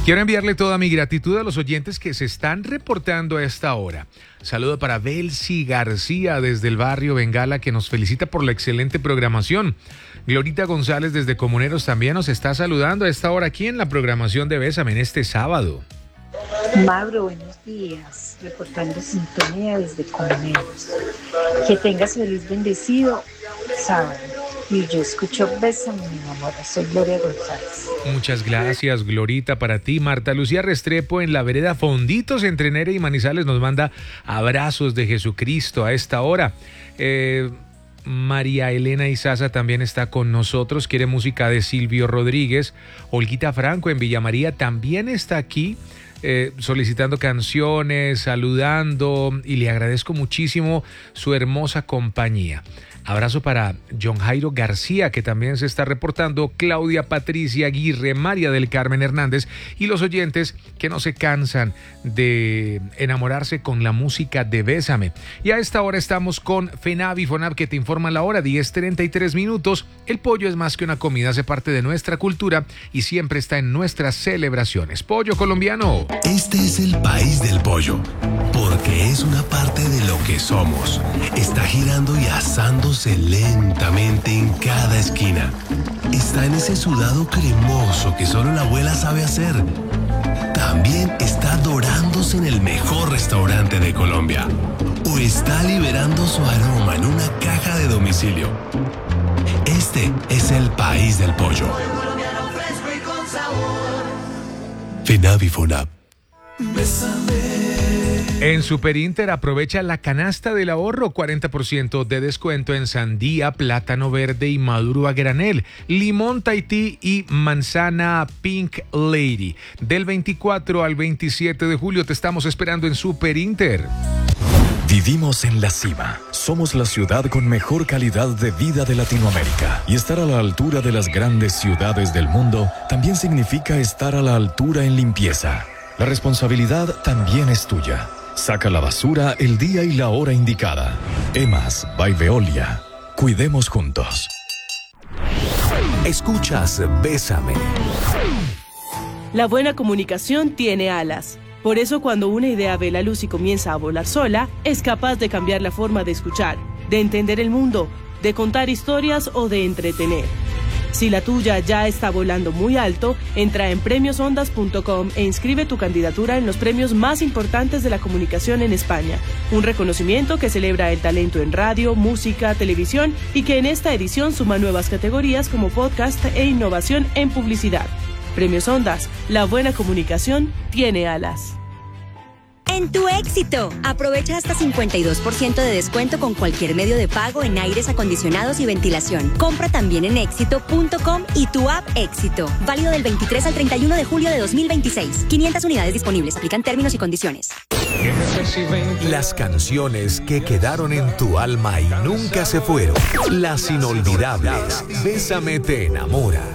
Quiero enviarle toda mi gratitud a los oyentes que se están reportando a esta hora. Saludo para Belsi García desde el barrio Bengala, que nos felicita por la excelente programación. Glorita González desde Comuneros también nos está saludando a esta hora aquí en la programación de Bésame en este sábado. Mauro, buenos días, reportando sintonía desde Comuneros. Que tengas feliz bendecido sábado. Y yo escucho Bésame, mi amor. Soy Gloria González. Muchas gracias, Glorita, para ti. Marta Lucía Restrepo en la vereda Fonditos entre Nere y Manizales nos manda abrazos de Jesucristo a esta hora. María Elena Izaza también está con nosotros, quiere música de Silvio Rodríguez. Olguita Franco en Villa María también está aquí. Solicitando canciones, saludando, y le agradezco muchísimo su hermosa compañía. Abrazo para John Jairo García, que también se está reportando, Claudia Patricia Aguirre, María del Carmen Hernández y los oyentes que no se cansan de enamorarse con la música de Bésame. Y a esta hora estamos con FENAV y FONAV, que te informan la hora, 10:33 minutos. El pollo es más que una comida, hace parte de nuestra cultura y siempre está en nuestras celebraciones. Pollo colombiano. Este es el país del pollo, porque es una parte de lo que somos. Está girando y asándose lentamente en cada esquina. Está en ese sudado cremoso que solo la abuela sabe hacer. También está dorándose en el mejor restaurante de Colombia. O está liberando su aroma en una caja de domicilio. Este es el país del pollo. FENAV y FONAV. En Superinter aprovecha la canasta del ahorro, 40% de descuento en sandía, plátano verde y maduro a granel, limón Tahití y manzana Pink Lady. Del 24 al 27 de julio te estamos esperando en Superinter. Vivimos en la cima. Somos la ciudad con mejor calidad de vida de Latinoamérica. Y estar a la altura de las grandes ciudades del mundo también significa estar a la altura en limpieza. La responsabilidad también es tuya. Saca la basura el día y la hora indicada. EMAS by Veolia. Cuidemos juntos. Escuchas Bésame. La buena comunicación tiene alas. Por eso, cuando una idea ve la luz y comienza a volar sola, es capaz de cambiar la forma de escuchar, de entender el mundo, de contar historias o de entretener. Si la tuya ya está volando muy alto, entra en premiosondas.com e inscribe tu candidatura en los premios más importantes de la comunicación en España. Un reconocimiento que celebra el talento en radio, música, televisión y que en esta edición suma nuevas categorías como podcast e innovación en publicidad. Premios Ondas, la buena comunicación tiene alas. En Tu Éxito, aprovecha hasta 52% de descuento con cualquier medio de pago en aires acondicionados y ventilación. Compra también en éxito.com y tu app Éxito. Válido del 23 al 31 de julio de 2026. 500 unidades disponibles. Aplican términos y condiciones. Las canciones que quedaron en tu alma y nunca se fueron. Las inolvidables. Bésame te enamora.